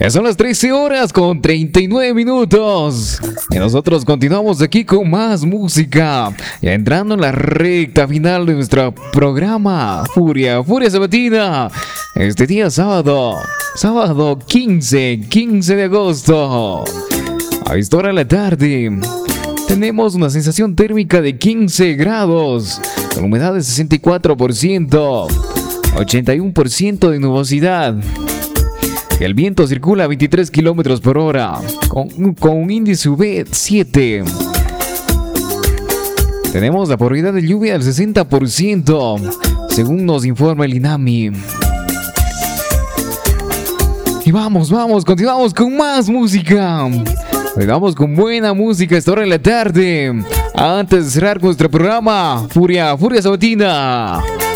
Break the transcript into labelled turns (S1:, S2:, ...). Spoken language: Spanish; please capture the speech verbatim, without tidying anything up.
S1: Ya son las trece horas con treinta y nueve minutos. Y nosotros continuamos aquí con más música. Ya entrando en la recta final de nuestro programa Furia, Furia Sabatina. Este día sábado, sábado quince, quince de agosto. A esta hora de la tarde tenemos una sensación térmica de quince grados, con humedad de sesenta y cuatro por ciento, ochenta y uno por ciento de nubosidad. El viento circula a veintitrés kilómetros por hora, con, con un índice U V siete. Tenemos la probabilidad de lluvia del sesenta por ciento, según nos informa el INAMI. Y vamos, vamos, continuamos con más música. Vamos con buena música a esta hora de la tarde. Antes de cerrar nuestro programa, Furia, Furia Sabatina.